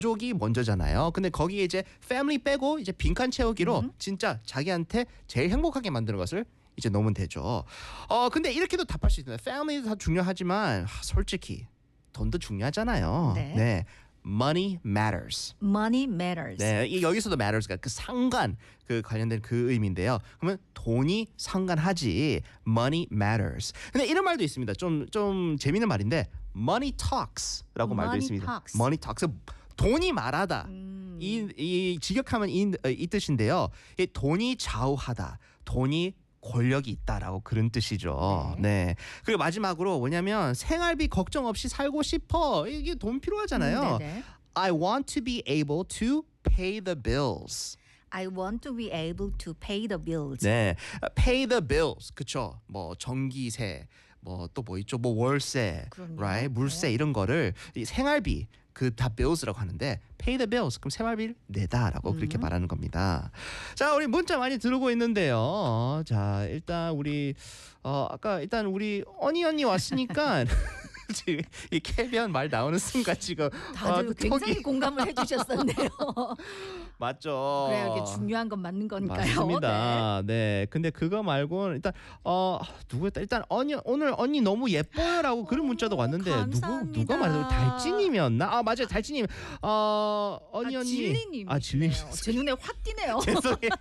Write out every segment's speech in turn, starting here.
가족이 먼저잖아요. 근데 거기에 이제 패밀리 빼고 이제 빈칸 채우기로 진짜 자기한테 제일 행복하게 만드는 것을 이제 넣으면 되죠. 근데 이렇게도 답할 수 있습니다. 패밀리도 다 중요하지만 솔직히 돈도 중요하잖아요. 네. Money matters. Money matters. 네, 여기서도 matters가 그 상관 그 관련된 그 의미인데요. 그러면 돈이 상관하지. Money matters. 근데 이런 말도 있습니다. 좀 재밌는 말인데 money talks라고 말도 있습니다. talks. Money talks. 돈이 말하다. 이 직역하면 이 뜻인데요. 이 돈이 좌우하다. 돈이 권력이 있다라고 그런 뜻이죠. 네. 그리고 마지막으로 뭐냐면 생활비 걱정 없이 살고 싶어. 이게 돈 필요하잖아요. I want to be able to pay the bills. I want to be able to pay the bills. 네, pay the bills. 그쵸? 뭐 전기세, 뭐 또 뭐 있죠? 뭐 월세, right? 물세 이런 거를 이 생활비 그 다 bills라고 하는데 pay the bills 그럼 생활비를 내다라고 그렇게 말하는 겁니다. 자, 우리 문자 많이 들어오고 있는데요. 자, 일단 우리 아까 일단 우리 언니 왔으니까 지금 이 캐비언 말 나오는 순간 지금 다들 굉장히 공감을 해주셨었네요. 맞죠. 그래요, 이게 중요한 건 맞는 거니까요. 맞습니다. 네. 근데 그거 말고는 일단 누구였다? 일단 오늘 언니 너무 예뻐요라고 그런 문자도 왔는데 감사합니다. 누가 말해도 달찌님이었나? 맞아요, 달찌님. 언니. 진리님. 진리님. 제 눈에 확 띄네요. 죄송해요.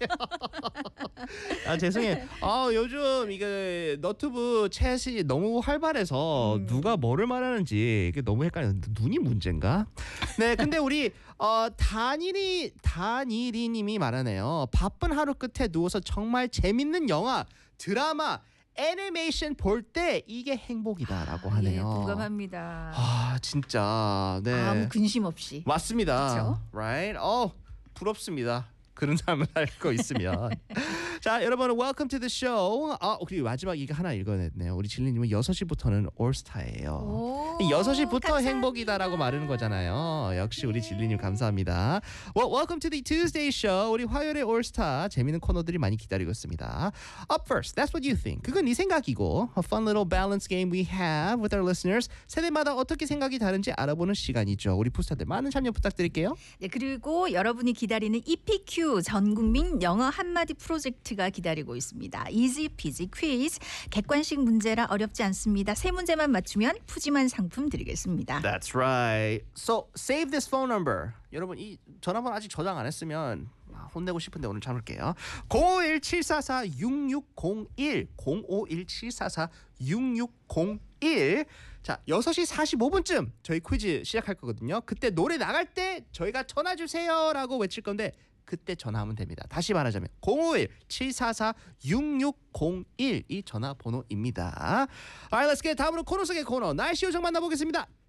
죄송해요. 요즘 이게 너튜브 챗이 너무 활발해서 누가 뭐를 말하는지 이게 너무 헷갈리는데 눈이 문제인가? 네, 근데 우리 다니리님이 말하네요. 바쁜 하루 끝에 누워서 정말 재밌는 영화, 드라마, 애니메이션 볼 때 이게 행복이다라고 하네요. 예, 공감합니다. 진짜. 네. 아무 근심 없이. 맞습니다. 그쵸? Right? 부럽습니다. 그런 사람을 알고 있으면. 자, 여러분 welcome to the show. 그리고 마지막 이거 하나 읽어냈네요. 우리 진리님은 6시부터는 올스타예요. 6시부터 감사합니다. 행복이다라고 말하는 거잖아요. 역시 우리 진리님 감사합니다. Welcome to the Tuesday show. 우리 화요일의 올스타 재밌는 코너들이 많이 기다리고 있습니다. Up first, that's what you think. 그건 네 생각이고 a fun little balance game we have with our listeners. 세대마다 어떻게 생각이 다른지 알아보는 시간이죠. 우리 푸스타들 많은 참여 부탁드릴게요. 네, 그리고 여러분이 기다리는 EPQ 전국민 영어 한마디 프로젝트가 기다리고 있습니다. Easy Peasy Quiz. 객관식 문제라 어렵지 않습니다. 3문제만 맞추면 푸짐한 상품 드리겠습니다. That's right. So save this phone number. 여러분 이 전화번호 아직 저장 안 했으면 혼내고 싶은데 오늘 참을게요. 051-744-6601 051-744-6601 자, 6시 45분쯤 저희 퀴즈 시작할 거거든요. 그때 노래 나갈 때 저희가 전화 주세요라고 외칠 건데 그때 전화하면 됩니다. 다시 말하자면 051-744-6601 이 전화번호입니다. Alright, let's get 다음으로 코너 속의 코너 날씨 요정 만나보겠습니다.